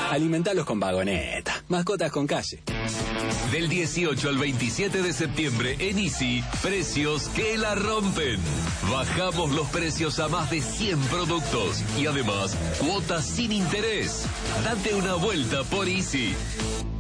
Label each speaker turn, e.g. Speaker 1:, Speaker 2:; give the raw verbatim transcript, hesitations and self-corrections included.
Speaker 1: Alimentalos con Vagoneta. Mascotas con calle.
Speaker 2: Del dieciocho al veintisiete de septiembre en Easy, precios que la rompen. Bajamos los precios a más de cien productos y además cuotas sin interés. Date una vuelta por Easy.